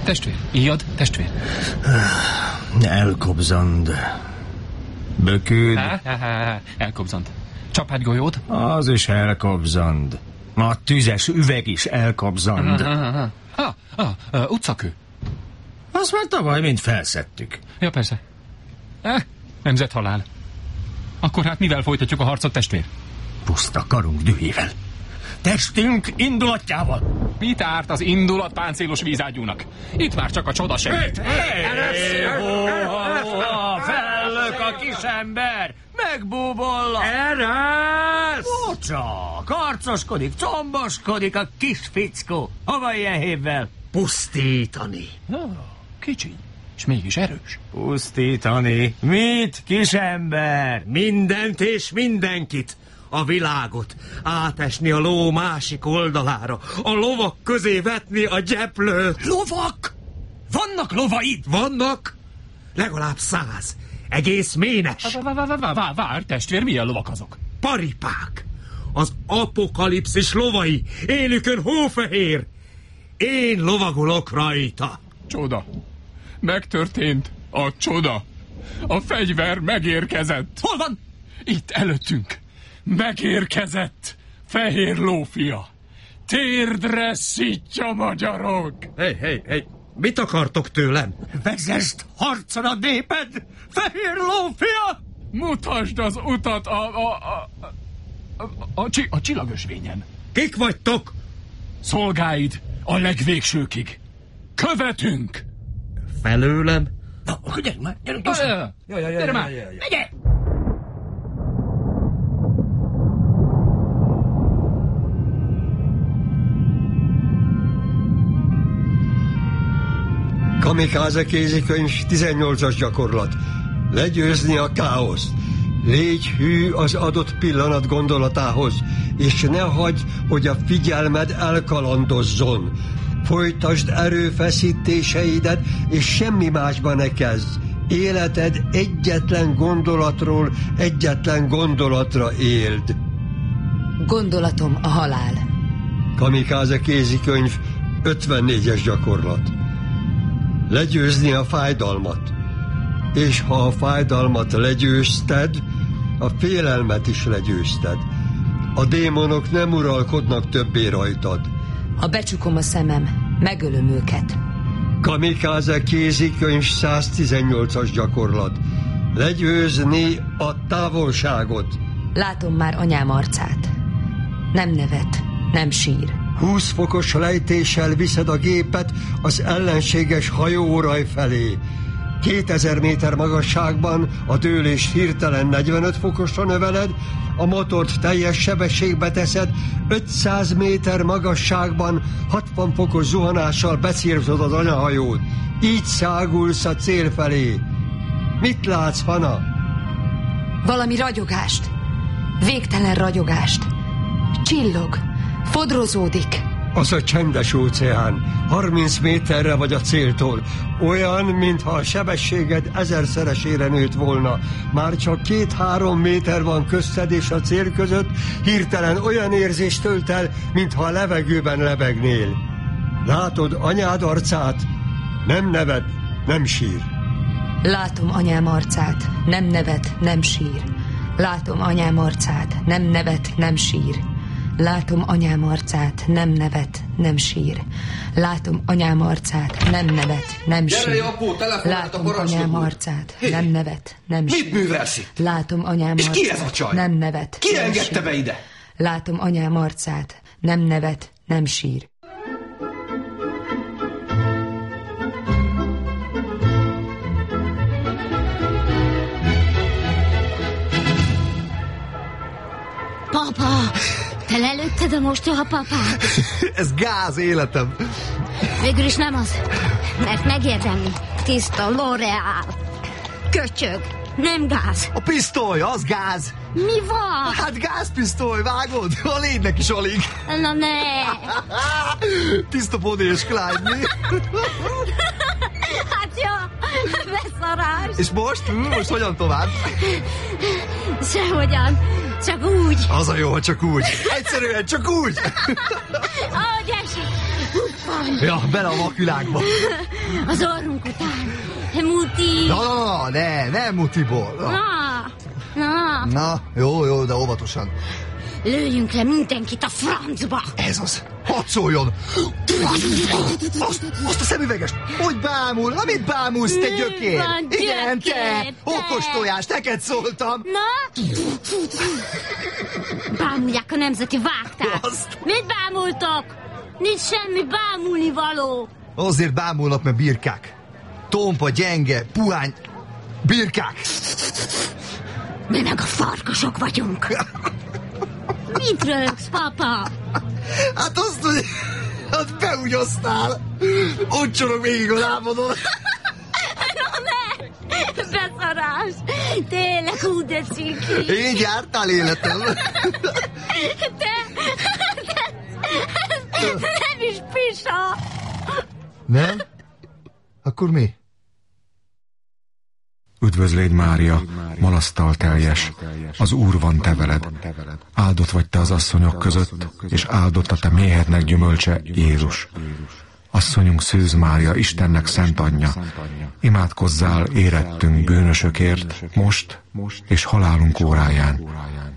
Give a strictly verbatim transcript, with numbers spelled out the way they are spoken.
Testvér, íjad, testvér. Elkobzand. Bökőd. Elkobzand. Csapágygolyód. Az is elkobzand. A tüzes üveg is elkobzand. Ha, ha, ha, ha, utcakő. Azt már tavaly mind felszedtük. Ja, persze. Eh, nemzethalál. Akkor hát mivel folytatjuk a harcot, testvér? Puszta karunk dühével. Testünk indulatjával. Mit árt az indulat páncélos vízágyúnak? Itt már csak a csoda segít. Fellök a kisember! Megbúbolla! Eresz! Csak, harcoskodik, comboskodik a kis fickó. Hova ilyen hévvel? Pusztítani. Oh, kicsi, és mégis erős. Pusztítani? Mit, kisember? Mindent és mindenkit. A világot, átesni a ló másik oldalára, a lovak közé vetni a gyeplőt. Lovak? Vannak lovaid? Vannak? Legalább száz. Egész ménes. Várj, testvér, milyen lovak azok? Paripák. Az apokalipszis lovai, élükön hófehér. Én lovagolok rajta. Csoda. Megtörtént a csoda. A fegyver megérkezett. Hol van? Itt előttünk. Megérkezett fehér lófia. Térdre szítja, magyarok! Hé, hé, hé, mit akartok tőlem? Vezest harcon a néped, fehér lófia! Mutasd az utat a, a, a, a, a, a, a csillagösvényen. Kik vagytok? Szolgáid a legvégsőkig. Követünk! Felőlem? Na, gyerünk már, gyerünk Ah, ja, ja, ja, ja, gyere ja, már! ja, ja. Megye! Kamikáze kézikönyv, tizennyolcas gyakorlat. Legyőzni a káoszt. Légy hű az adott pillanat gondolatához, és ne hagyd, hogy a figyelmed elkalandozzon. Folytasd erőfeszítéseidet, és semmi másba ne kezd. Életed egyetlen gondolatról egyetlen gondolatra éld. Gondolatom a halál. Kamikáze kézikönyv, ötvennégyes gyakorlat. Legyőzni a fájdalmat. És ha a fájdalmat legyőzted, a félelmet is legyőzted. A démonok nem uralkodnak többé rajtad. Ha becsukom a szemem, megölöm őket. Kamikáze kézikönyv, száztizennyolcas gyakorlat. Legyőzni a távolságot. Látom már anyám arcát. Nem nevet, nem sír. húsz fokos lejtéssel viszed a gépet az ellenséges hajóóraj felé. kétezer méter magasságban a dőlést hirtelen negyvenöt fokosra növeled, a motort teljes sebességbe teszed, ötszáz méter magasságban hatvan fokos zuhanással becélzod az anyahajót. Így szágulsz a cél felé. Mit látsz, Hana? Valami ragyogást. Végtelen ragyogást. Csillog. Fodrozódik. Az a csendes óceán. harminc méterre vagy a céltól. Olyan, mintha a sebességed ezerszeresére nőtt volna. Már csak két-három méter van közted és a cél között, hirtelen olyan érzést tölt el, mintha a levegőben lebegnél. Látod anyád arcát? Nem nevet, nem sír. Látom anyám arcát. Nem nevet, nem sír. Látom anyám arcát. Nem nevet, nem sír. Látom anyám arcát, nem nevet, nem sír. Látom anyám arcát, nem nevet, nem sír. Gyere, apó, telefonált a Látom anyám arcát, hey, nem nevet, nem mit sír. Mit művelsz itt? Látom anyám És arcát, ki ez a csaj? nem nevet, Ki nem engedte sír. be ide? Látom anyám arcát, nem nevet, nem sír. Papa, te lelőtted a mostohapapát? Ez gáz, életem. Végül is nem az, mert megérdemli. Tiszta L'Oreal. Köcsög, nem gáz. A pisztoly, az gáz. Mi van? Hát gázpisztoly, vágod? A légynek is alig. Na ne. Tiszta Bonnie és Clyde, mi? Hát jó, beszarás. És most? Hm, most hogyan tovább? Sehogyan, csak úgy. Az a jó, ha csak úgy. Egyszerűen csak úgy. Ahogy esik. van. Ja, bele a vakvilágba. Az orrunk után. Muti. Na, na, na, ne, nem mutiból. Na. Na, na. Na, jó, jó, de óvatosan. Lőjünk le mindenkit a francba. Ez az. Hadd szóljon. Azt, azt a szemüvegest. Hogy bámul? Amit bámulsz, te gyökér? van, Igen, gyökér, te. te. Okos tojás, neked szóltam. Na? Bámulják a nemzeti vágtát. Azt. Mit bámultok? Nincs semmi bámulni való. Azért bámulnak, mert birkák. Tompa, gyenge, puhány birkák. Mi meg a farkasok vagyunk. Mit rögsz, papa? Hát azt, hogy hát beúgyoztál. Úgy csorog végig a lábadon. Na ne! Beszarás! Tényleg úgy de ciki. Így jártál életem. Te, te, nem is pisa. Nem? Akkor mi? Üdvözlégy Mária, malasztal teljes, az Úr van te veled. Áldott vagy te az asszonyok között, és áldott a te méhednek gyümölcse, Jézus. Asszonyunk Szűz Mária, Istennek szent anyja, imádkozzál érettünk bűnösökért, most és halálunk óráján.